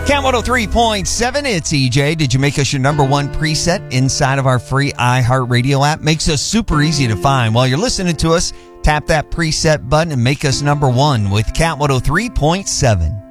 Cat 103.7, it's EJ. Did you make us your number one preset inside of our free iHeartRadio app? Makes us super easy to find. While you're listening to us, tap that preset button and make us number one with Cat 103.7.